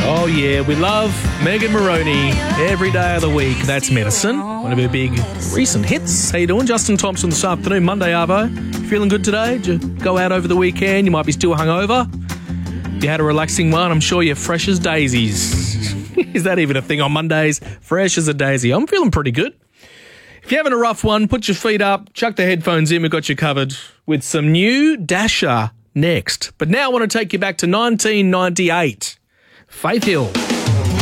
Oh, yeah, we love Megan Moroney every day of the week. That's Medicine, one of her big recent hits. How you doing? Justin Thompson this afternoon, Monday, Arvo. Feeling good today? Did you go out over the weekend? You might be still hungover. If you had a relaxing one, I'm sure you're fresh as daisies. Is that even a thing on Mondays? Fresh as a daisy. I'm feeling pretty good. If you're having a rough one, put your feet up, chuck the headphones in. We've got you covered with some new Dasher next. But now I want to take you back to 1998. Faith Hill.